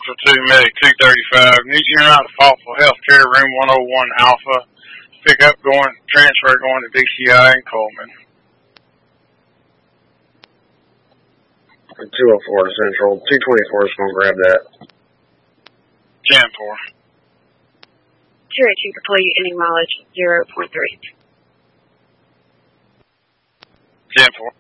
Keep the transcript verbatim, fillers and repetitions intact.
Central two, Medic two thirty-five. Need you out to Faulkville Healthcare, room one oh one Alpha. Pick up going, transfer going to D C I in Coleman. two oh four Central. two twenty-four is going to grab that. ten four. two eighteen complete, ending mileage zero point three. ten four.